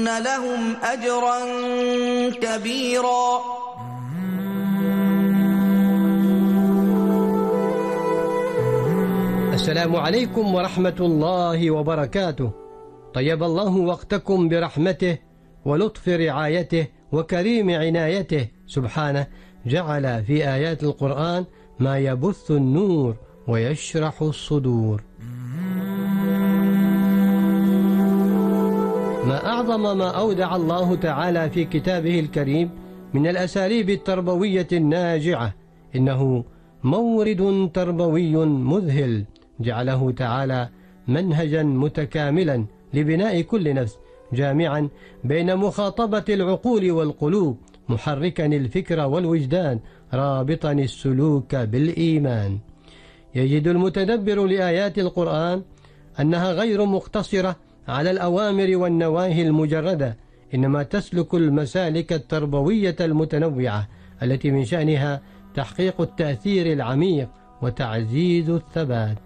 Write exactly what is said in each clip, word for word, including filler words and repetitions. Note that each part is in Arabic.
لهم أجرا كبيرا. السلام عليكم ورحمة الله وبركاته. طيب الله وقتكم برحمته ولطف رعايته وكريم عنايته سبحانه، جعل في آيات القرآن ما يبث النور ويشرح الصدور. ما أعظم ما أودع الله تعالى في كتابه الكريم من الأساليب التربوية الناجعة. إنه مورد تربوي مذهل، جعله تعالى منهجا متكاملا لبناء كل نفس، جامعا بين مخاطبة العقول والقلوب، محركا الفكر والوجدان، رابطا السلوك بالإيمان. يجد المتدبر لآيات القرآن أنها غير مقتصرة على الأوامر والنواهي المجردة، إنما تسلك المسالك التربوية المتنوعة التي من شأنها تحقيق التأثير العميق وتعزيز الثبات.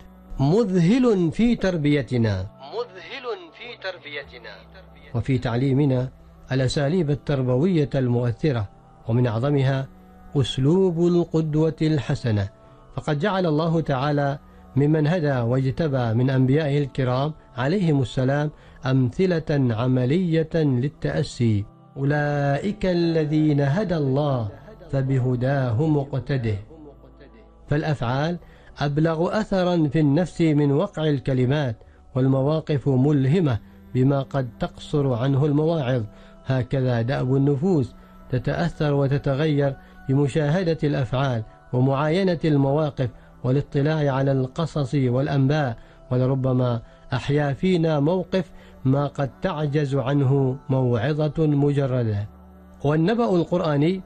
مذهل في تربيتنا مذهل في تربيتنا وفي تعليمنا الأساليب التربوية المؤثرة، ومن أعظمها أسلوب القدوة الحسنة. فقد جعل الله تعالى ممن هدى واجتبى من أنبيائه الكرام عليهم السلام أمثلة عملية للتأسي. أولئك الذين هدى الله فبهداه مقتده. فالأفعال أبلغ أثرا في النفس من وقع الكلمات، والمواقف ملهمة بما قد تقصر عنه المواعظ. هكذا دأب النفوس تتأثر وتتغير بمشاهدة الأفعال ومعاينة المواقف والاطلاع على القصص والأنباء، ولربما أحيا فينا موقف ما قد تعجز عنه موعظة مجردة. والنبأ القرآني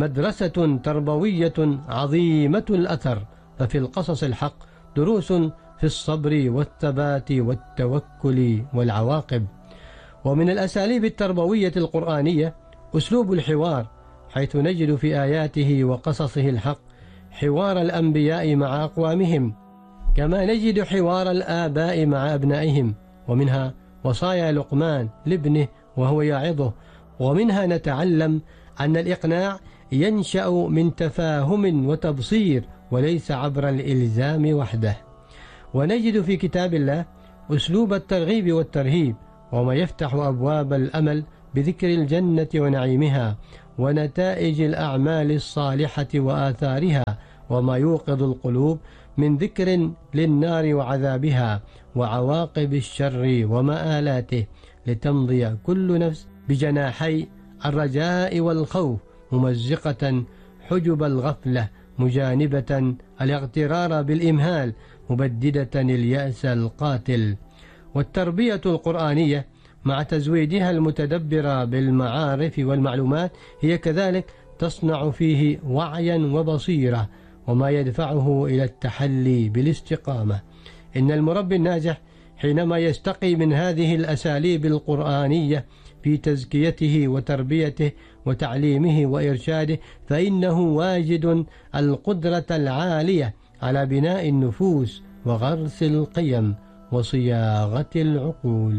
مدرسة تربوية عظيمة الأثر، ففي القصص الحق دروس في الصبر والثبات والتوكل والعواقب. ومن الأساليب التربوية القرآنية أسلوب الحوار، حيث نجد في آياته وقصصه الحق حوار الأنبياء مع أقوامهم، كما نجد حوار الآباء مع أبنائهم، ومنها وصايا لقمان لابنه وهو يعظه. ومنها نتعلم أن الإقناع ينشأ من تفاهم وتبصير وليس عبر الإلزام وحده. ونجد في كتاب الله أسلوب الترغيب والترهيب، وما يفتح أبواب الأمل بذكر الجنة ونعيمها ونتائج الأعمال الصالحة وآثارها، وما يوقظ القلوب من ذكر للنار وعذابها وعواقب الشر ومآلاته، لتمضي كل نفس بجناحي الرجاء والخوف، ممزقة حجب الغفلة، مجانبة الاغترار بالإمهال، مبددة اليأس القاتل. والتربية القرآنية مع تزويدها المتدبر بالمعارف والمعلومات هي كذلك تصنع فيه وعيا وبصيرة، وما يدفعه إلى التحلي بالاستقامة. إن المربي الناجح حينما يستقي من هذه الأساليب القرآنية في تزكيته وتربيته وتعليمه وإرشاده، فإنه واجد القدرة العالية على بناء النفوس وغرس القيم وصياغة العقول.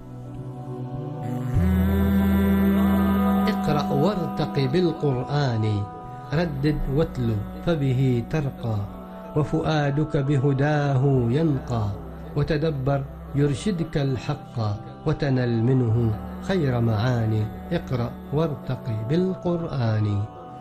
اقرأ وارتق بالقرآن، ردد واتلو فبه ترقى، وفؤادك بهداه ينقى، وتدبر يرشدك الحق، وتنل منه خير معاني. اقرأ وارتقي بالقرآن.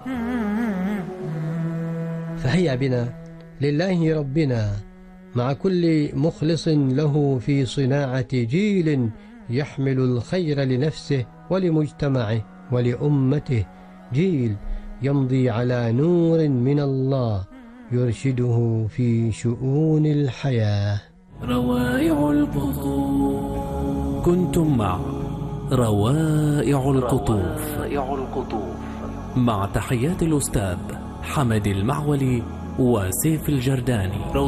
فهيا بنا لله ربنا مع كل مخلص له في صناعة جيل يحمل الخير لنفسه ولمجتمعه ولأمته، جيل يمضي على نور من الله يرشده في شؤون الحياة. روائع القطوف. كنتم مع روائع القطوف مع تحيات الأستاذ حمد المعولي وسيف الجرداني.